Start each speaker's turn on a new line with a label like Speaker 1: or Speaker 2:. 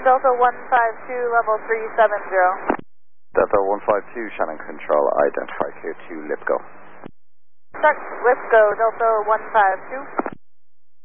Speaker 1: Shannon Delta 152, level 370.
Speaker 2: Delta 152, Shannon Control, identify Q2, Lipgo.
Speaker 1: Start Lipgo, Delta 152.